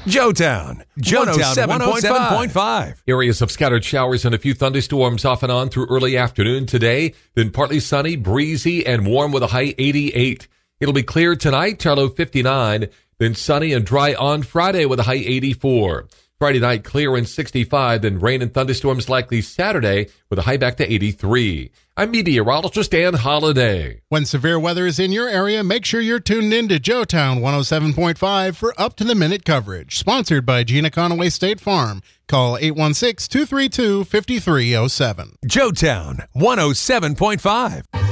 Joetown 107.5. Areas of scattered showers and a few thunderstorms off and on through early afternoon today. Then partly sunny, breezy, and warm with a high 88. It'll be clear tonight, low 59. Then sunny and dry on Friday with a high 84. Friday night, clear and 65. Then rain and thunderstorms likely Saturday with a high back to 83. I'm meteorologist Dan Holliday. When severe weather is in your area, make sure you're tuned in to Joetown 107.5 for up-to-the-minute coverage. Sponsored by Gina Conaway State Farm. Call 816-232-5307. Joetown 107.5.